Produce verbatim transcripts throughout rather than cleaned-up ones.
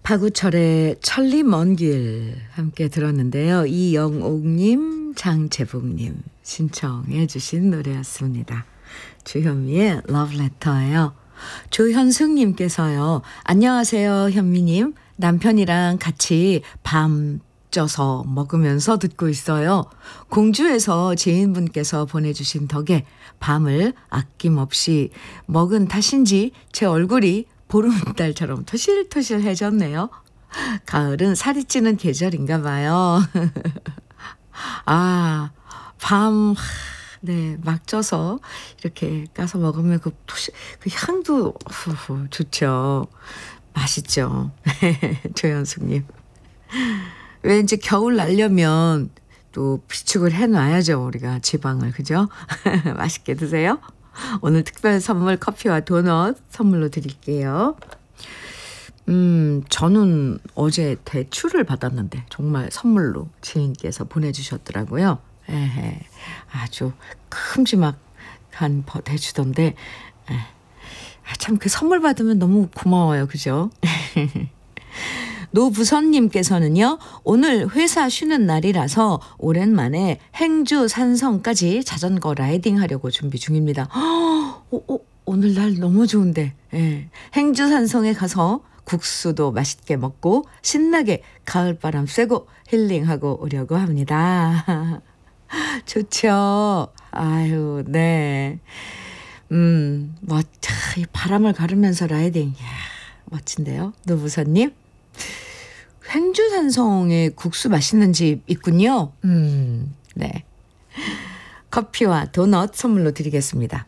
박우철의 천리 먼 길 함께 들었는데요. 이영옥님, 장재복님 신청해 주신 노래였습니다. 주현미의 러브레터예요. 조현승님께서요. 안녕하세요 현미님. 남편이랑 같이 밤 쪄서 먹으면서 듣고 있어요. 공주에서 지인분께서 보내주신 덕에 밤을 아낌없이 먹은 탓인지 제 얼굴이 보름달처럼 토실토실해졌네요. 가을은 살이 찌는 계절인가 봐요. 아, 밤, 네, 막 쪄서 이렇게 까서 먹으면 그 토실, 그 향도 후후 좋죠. 맛있죠. 조현숙님. 왠지 겨울 날려면 또 비축을 해놔야죠. 우리가 지방을. 그죠? 맛있게 드세요. 오늘 특별 선물 커피와 도넛 선물로 드릴게요. 음, 저는 어제 대추를 받았는데 정말 선물로 지인께서 보내주셨더라고요. 에헤, 아주 큼지막한 대추던데 아, 참 그 선물 받으면 너무 고마워요. 그죠? 노부선님께서는요. 오늘 회사 쉬는 날이라서 오랜만에 행주 산성까지 자전거 라이딩 하려고 준비 중입니다. 허, 오, 오, 오늘 날 너무 좋은데. 예. 행주 산성에 가서 국수도 맛있게 먹고 신나게 가을바람 쐬고 힐링하고 오려고 합니다. 좋죠. 아유, 네. 음, 멋, 이 바람을 가르면서 라이딩. 이야, 멋진데요. 노부선님. 횡주산성에 국수 맛있는 집 있군요. 음, 네. 커피와 도넛 선물로 드리겠습니다.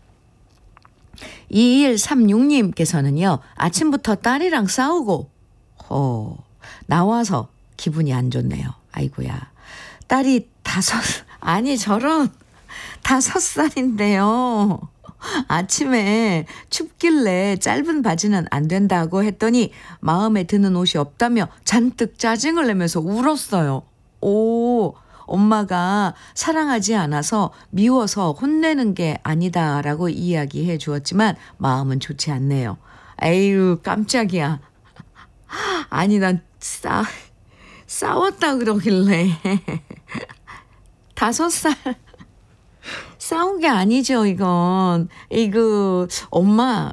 이일삼육님께서는요. 아침부터 딸이랑 싸우고 어, 나와서 기분이 안 좋네요. 아이고야. 딸이 다섯, 아니 저런 다섯 살인데요. 아침에 춥길래 짧은 바지는 안 된다고 했더니 마음에 드는 옷이 없다며 잔뜩 짜증을 내면서 울었어요. 오, 엄마가 사랑하지 않아서 미워서 혼내는 게 아니다라고 이야기해 주었지만 마음은 좋지 않네요. 에휴, 깜짝이야. 아니, 난 싸, 싸웠다 그러길래. 다섯 살. 싸운 게 아니죠, 이건. 이거, 엄마,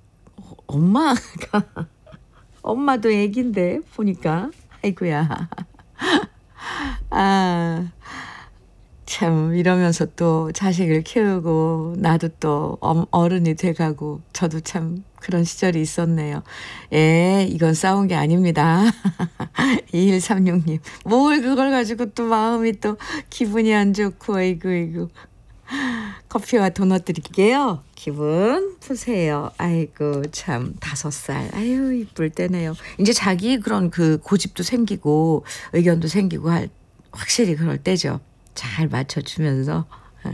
엄마가, 엄마도 애긴데, 보니까. 아이고야. 아, 참, 이러면서 또 자식을 키우고, 나도 또 어른이 돼가고, 저도 참 그런 시절이 있었네요. 예, 이건 싸운 게 아닙니다. 이일삼육님. 뭘 그걸 가지고 또 마음이 또 기분이 안 좋고, 아이고, 아이고. 커피와 도넛 드릴게요. 기분 푸세요. 아이고 참 다섯 살. 아유 이쁠 때네요. 이제 자기 그런 그 고집도 생기고 의견도 생기고 할 확실히 그럴 때죠. 잘 맞춰주면서.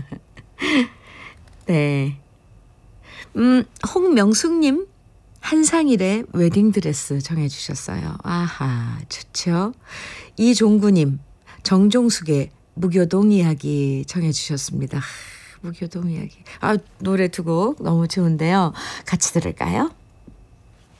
네. 음 홍명숙님 한상일의 웨딩드레스 정해주셨어요. 아하 좋죠. 이종구님 정종숙의 무교동 이야기 정해주셨습니다. 무교동 이야기. 아, 노래 두 곡 너무 좋은데요. 같이 들을까요?